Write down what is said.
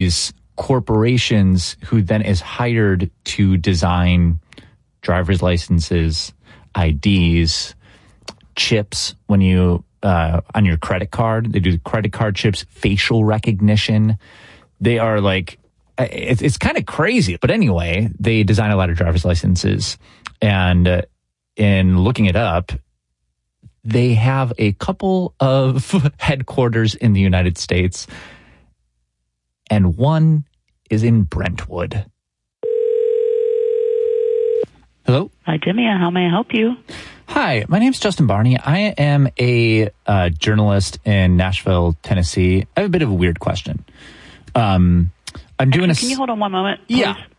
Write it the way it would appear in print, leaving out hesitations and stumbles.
these corporations who then is hired to design driver's licenses, IDs, chips when you on your credit card. They do credit card chips, facial recognition. They are like, it's kind of crazy. But anyway, they design a lot of driver's licenses. And in looking it up, they have a couple of headquarters in the United States, and one is in Brentwood. Hello? Hi, Demia. How may I help you? Hi, my name's Justin Barney. I am a journalist in Nashville, Tennessee. I have a bit of a weird question. I'm doing Can you hold on one moment, please? Yeah,